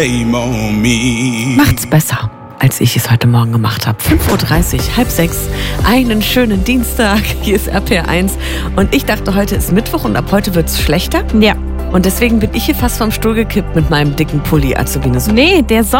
Macht's besser, als ich es heute Morgen gemacht habe. 5:30 Uhr, 5:30, einen schönen Dienstag. Hier ist RPR1 und ich dachte, heute ist Mittwoch und ab heute wird's schlechter. Ja. Und deswegen bin ich hier fast vom Stuhl gekippt mit meinem dicken Pulli, Azubine. Nee, der